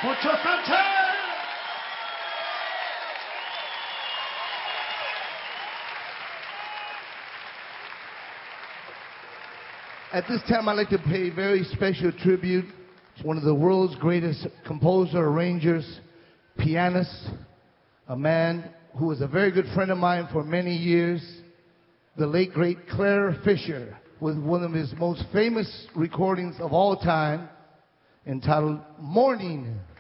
Ocho Sanchez. At this time, I'd like to pay very special tribute to one of the world's greatest composer, arrangers, pianists, a man who was a very good friend of mine for many years, the late, great Claire Fischer, with one of his most famous recordings of all time, entitled Morning.